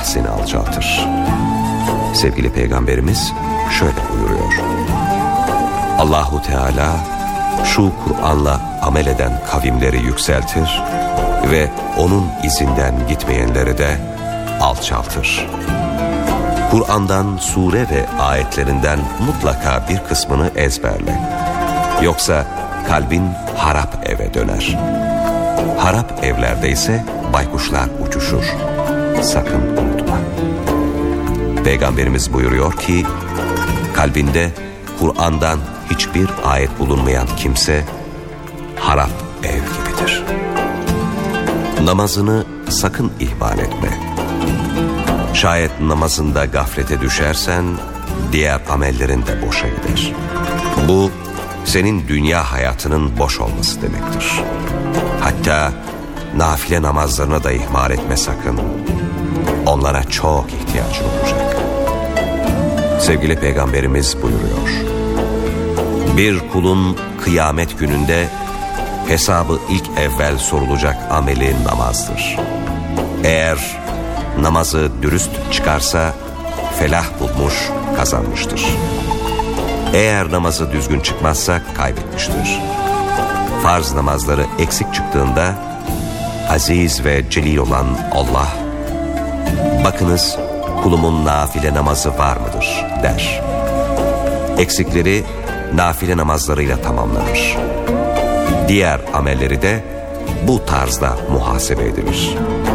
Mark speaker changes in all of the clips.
Speaker 1: seni alçaltır. Sevgili Peygamberimiz şöyle buyuruyor: Allahu Teala şu Kur'an'la amel eden kavimleri yükseltir ve onun izinden gitmeyenleri de alçaltır. Kur'an'dan, sure ve ayetlerinden mutlaka bir kısmını ezberle. Yoksa kalbin harap eve döner. Harap evlerde ise baykuşlar uçuşur. Sakın unutma. Peygamberimiz buyuruyor ki, kalbinde Kur'an'dan hiçbir ayet bulunmayan kimse harap ev gibidir. Namazını sakın ihmal etme. Şayet namazında gaflete düşersen diğer amellerin de boşa gider. Bu senin dünya hayatının boş olması demektir. Hatta nafile namazlarına da ihmal etme sakın. Onlara çok ihtiyacın olacak. Sevgili Peygamberimiz buyuruyor: bir kulun kıyamet gününde hesabı ilk evvel sorulacak ameli namazdır. Eğer namazı dürüst çıkarsa felah bulmuş, kazanmıştır. Eğer namazı düzgün çıkmazsa kaybetmiştir. Farz namazları eksik çıktığında aziz ve celil olan Allah, bakınız kulumun nafile namazı var mıdır der. Eksikleri nafile namazlarıyla tamamlanır. Diğer amelleri de bu tarzda muhasebe edilir.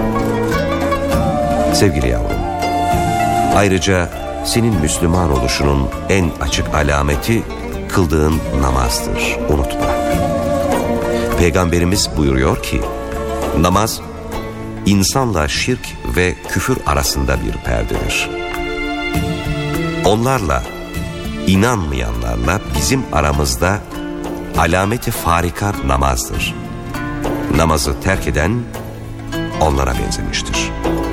Speaker 1: Sevgili yavrum, ayrıca senin Müslüman oluşunun en açık alameti kıldığın namazdır. Unutma. Peygamberimiz buyuruyor ki, namaz insanla şirk ve küfür arasında bir perdedir. Onlarla, inanmayanlarla bizim aramızda alameti farika namazdır. Namazı terk eden onlara benzemiştir.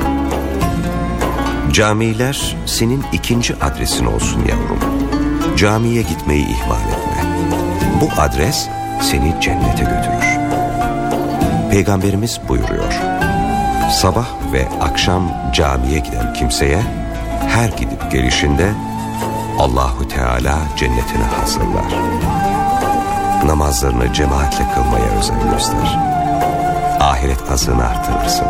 Speaker 1: Camiler senin ikinci adresin olsun yavrum. Camiye gitmeyi ihmal etme. Bu adres seni cennete götürür. Peygamberimiz buyuruyor: sabah ve akşam camiye giden kimseye her gidip gelişinde Allahu Teala cennetini hazırlar. Namazlarını cemaatle kılmaya özen göster. Ahiret hazını artırırsın.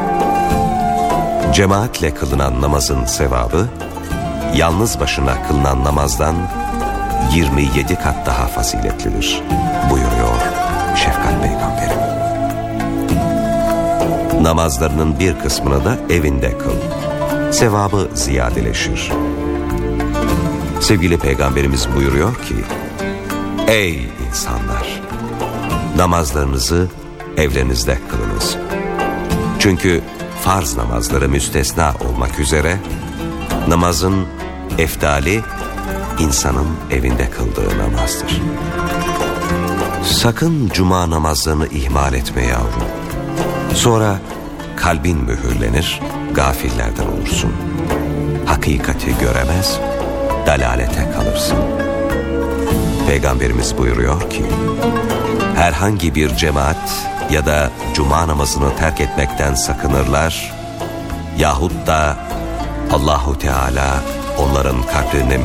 Speaker 1: Cemaatle kılınan namazın sevabı, yalnız başına kılınan namazdan 27 kat daha faziletlidir buyuruyor Şefkat Peygamberim. Namazlarının bir kısmını da evinde kıl. Sevabı ziyadeleşir. Sevgili Peygamberimiz buyuruyor ki, ey insanlar! Namazlarınızı evlerinizde kılınız. Çünkü farz namazları müstesna olmak üzere namazın efdali insanın evinde kıldığı namazdır. Sakın cuma namazlarını ihmal etme yavrum. Sonra kalbin mühürlenir, gafillerden olursun. Hakikati göremez, dalalete kalırsın. Peygamberimiz buyuruyor ki, herhangi bir cemaat ya da cuma namazını terk etmekten sakınırlar yahut da Allahu Teala onların kalplerine